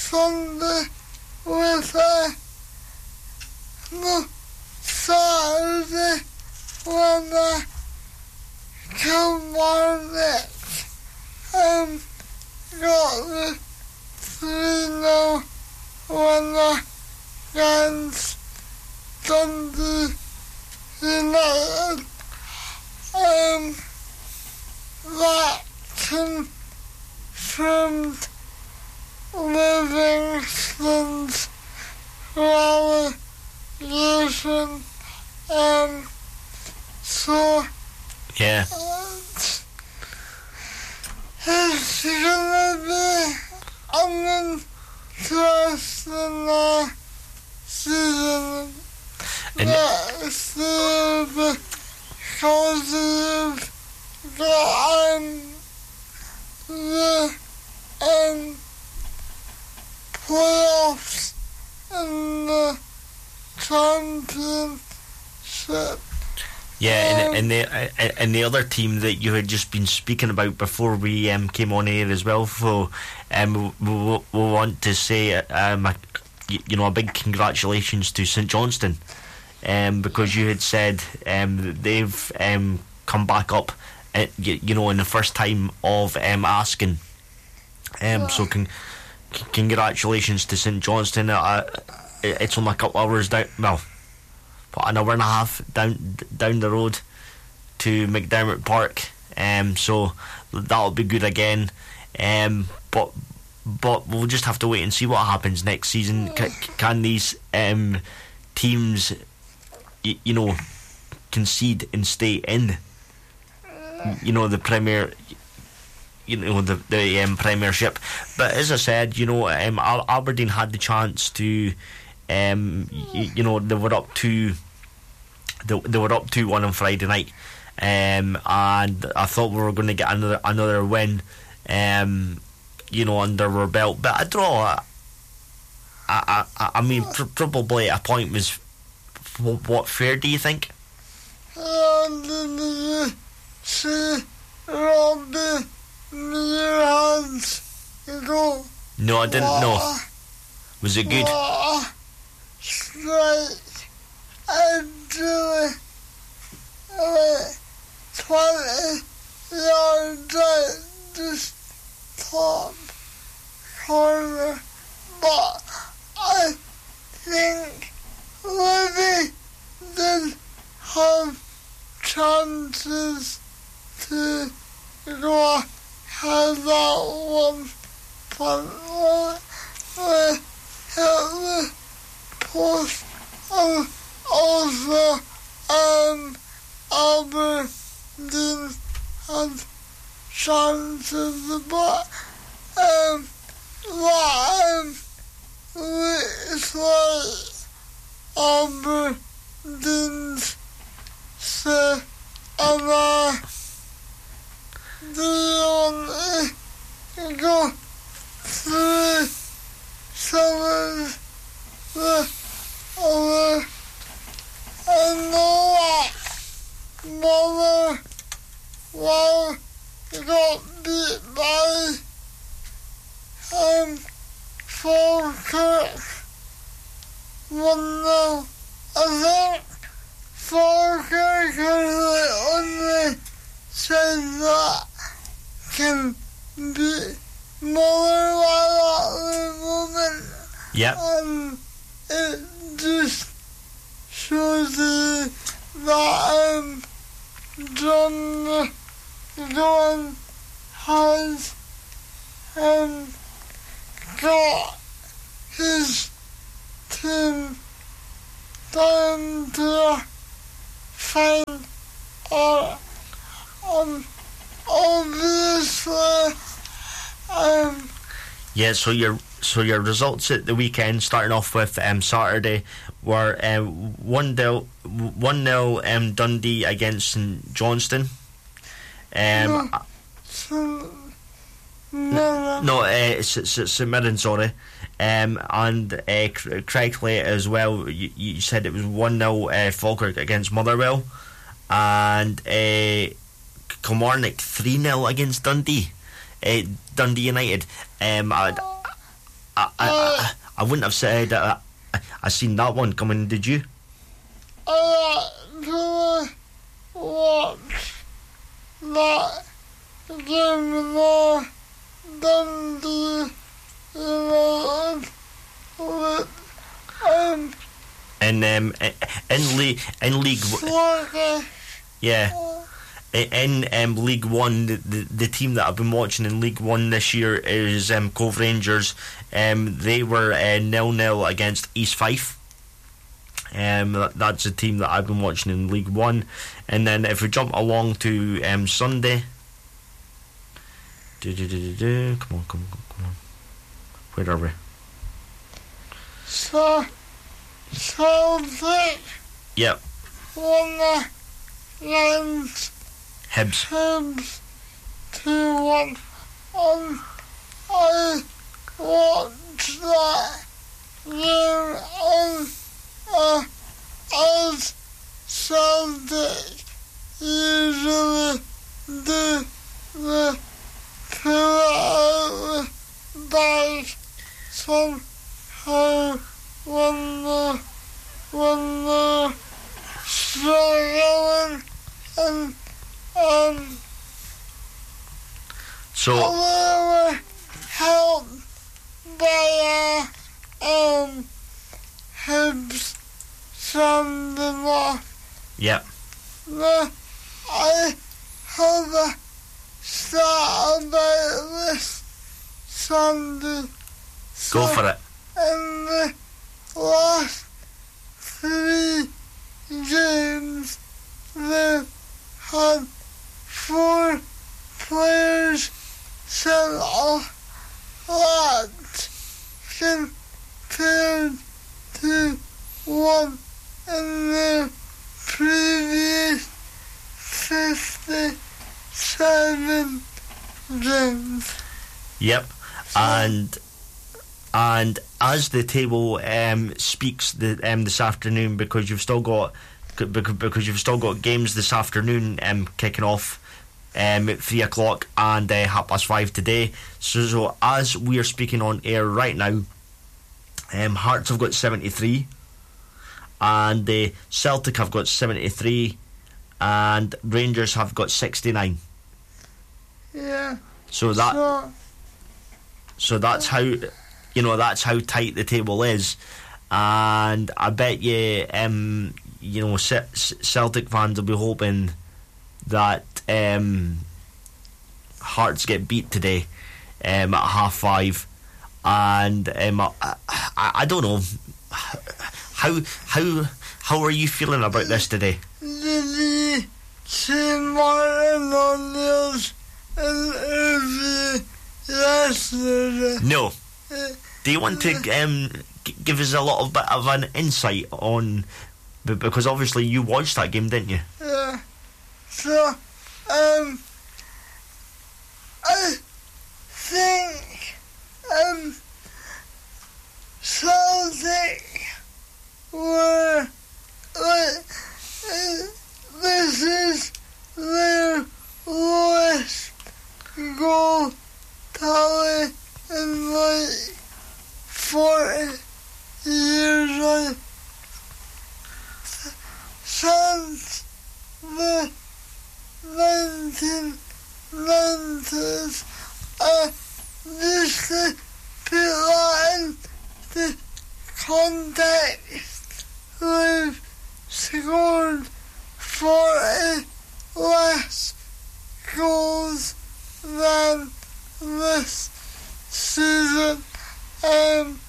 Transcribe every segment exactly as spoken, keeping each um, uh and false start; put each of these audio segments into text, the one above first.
Sunday with a no Saturday when I come on it and got the three nil winner against Dundee United. Um, that confirmed Livingston's relegation. Um, so yeah, it's, it's gonna be an interesting uh, season. And Let's see because you've got um, the um, playoffs in the championship. yeah, and, and the and the other team that you had just been speaking about before we um, came on air as well. So, um, we, we, we want to say um, a, you know, a big congratulations to St Johnstone, um, because you had said um, that they've um, come back up, uh, you, you know, in the first time of um, asking. Um, Yeah. so, con- c- congratulations to St Johnstone. Uh, it's only a couple of hours down. Well, what, an hour and a half down down the road to McDermott Park. Um, so that'll be good again. Um, but but we'll just have to wait and see what happens next season. C- can these um, teams, y- you know, concede and stay in, you know, the Premier, you know, the the um, Premiership? But as I said, you know, um, Al- Aberdeen had the chance to, um, y- you know, they were up to, they, they were up two one on Friday night, um, and I thought we were going to get another another win, um, you know, under our belt. But a draw, I I I mean, pr- probably a point was w- what fair? Do you think? And then you see Robbie Muirhead's goal. No, I didn't know. What Was it a- good? what a strike. Actually, uh, twenty yards out this top corner. But I think Libby did have chances to go ahead that one, but uh, uh, hit the post and also um, Aberdeen had chances, but um, that um, looks like Aberdeen's safe, and uh, they only go through some of the other, and that Mother, well, got beat by um, Falkirk one nil. I think Falkirk are the only side that can beat Motherwell at the moment. Yep. And it just shows you that um, John Gordon has um, got his team down to a fine art. Um, obviously, um, Yeah, so your so your results at the weekend, starting off with um, Saturday, were um, one nil one nil um, Dundee against St Johnstone. Um, no, so, no, no, uh, St Mirren, sorry. Um, and uh, Cr- Craigsley as well. You, you said it was one nil uh, Falkirk against Motherwell, and uh, Kilmarnock three nil against Dundee, uh, Dundee United. Um, I, I, I, I, I wouldn't have said that I, I seen that one coming, did you? I actually watched that game there, Dundee United, with, um, In um, in league in league Sluggish. yeah. In um, League One, the, the, the team that I've been watching in League One this year is um, Cove Rangers. Um, they were uh, nil nil against East Fife. Um, that, that's a team that I've been watching in League One. And then if we jump along to um, Sunday, do, do, do, do, do. Come on, come on, come on. Where are we? So, Celtic Yep, won the games. Hibs. Hibs two one. Um, I watched that game and uh, as Celtic usually do, the pull out the back somehow when the when they're struggling and um So, a little help by uh, um Hibs sending off. yep, The, I have a stat about this Sunday. So go for it. in the last three games, they've had four players sent off. That compared to one in their previous fifty-seven games. Yep, and and as the table um, speaks the, um, this afternoon, because you've still got because, because you've still got games this afternoon um, kicking off um, at three o'clock and uh, half past five today. So, so as we are speaking on air right now, um, Hearts have got seventy-three, and uh, Celtic have got seventy-three, and Rangers have got sixty-nine. Yeah. So that. So, So that's how, you know, that's how tight the table is, and I bet you, um, you know, C- Celtic fans will be hoping that um, Hearts get beat today um, at half five, and um, I, I, I don't know how how how are you feeling about this today? did you see Martin O'Neill's interview yesterday? No. Uh, Do you want to um, g- give us a little bit of an insight on, b- because obviously you watched that game, didn't you? Yeah. So, um, I think, um, Celtic were, like, uh, this is their lowest goal tally in like forty years. Like, since the nineteen nineties, I used to put that into context. We've scored forty less goals than this season. Um,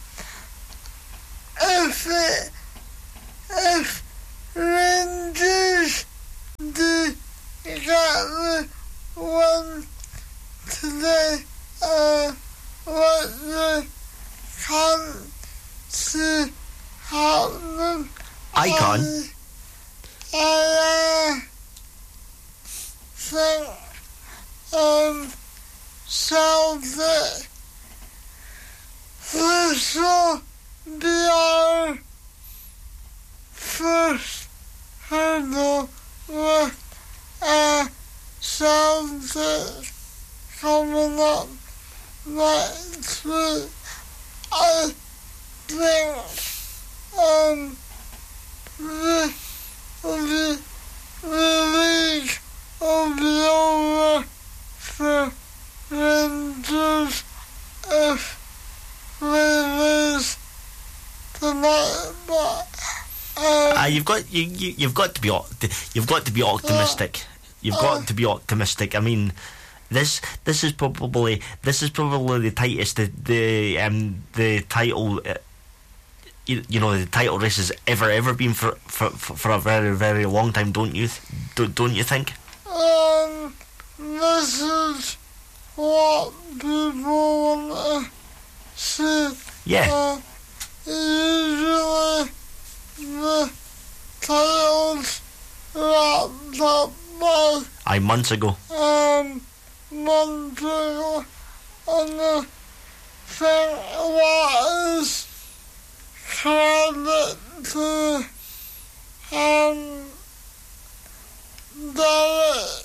if it, if Rangers do get the win today, uh, what they can't see happening, I can. I, I uh, think um, Celtic, this will be our first hurdle with uh, Celtic coming up next week. I think um, the, the, the league will be over for Rangers if we lose tonight, but um, Uh, you've got you, you you've got to be opt- you've got to be optimistic. You've uh, got to be optimistic. I mean, this this is probably this is probably the tightest the the um the title. Uh, you, you know, the title race has ever ever been for, for, for, for a very very long time. Don't you th- don't don't you think? um, this is what people want to see. Yeah. Uh, usually the titles wrapped up by Aye, months ago. um months ago, and I think what is credit to um Derek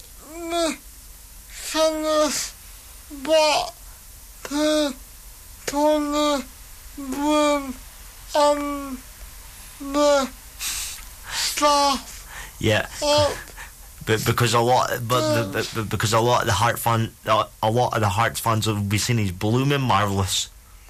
McInnes, but to Tony Bloom and the staff Yeah. up. But because a lot, but, but, but because a lot of the Heart fan, a, a lot of the Hearts fans will be saying he's blooming marvellous.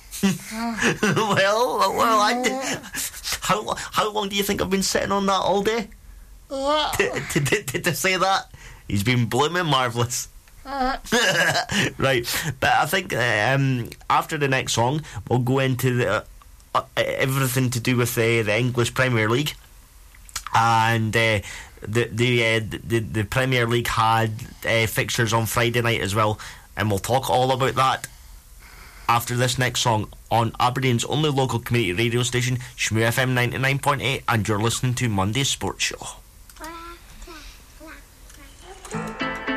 well, well, I did, how how long do you think I've been sitting on that all day Uh, to, to, to, to say that he's been blooming marvellous? uh, Right, but I think um, after the next song we'll go into the, uh, everything to do with uh, the English Premier League, and uh, the the, uh, the the Premier League had uh, fixtures on Friday night as well, and we'll talk all about that after this next song on Aberdeen's only local community radio station, Shmoo F M ninety-nine point eight, and you're listening to Monday's Sports Show.